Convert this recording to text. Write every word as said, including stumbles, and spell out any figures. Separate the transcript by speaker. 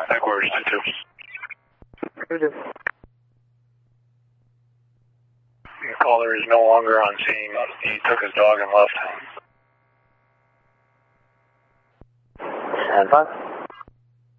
Speaker 1: Headquarters two two. The caller is no longer on scene. He took his dog and left.
Speaker 2: Stand by.